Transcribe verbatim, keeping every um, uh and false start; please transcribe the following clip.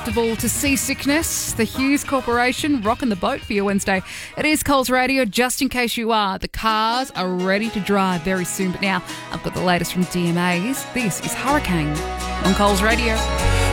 susceptible to seasickness, the Hughes Corporation rocking the boat for your Wednesday. It is Coles Radio, just in case you are. The cars are ready to drive very soon, but now I've got the latest from D M As. This is Hurricane on Coles Radio.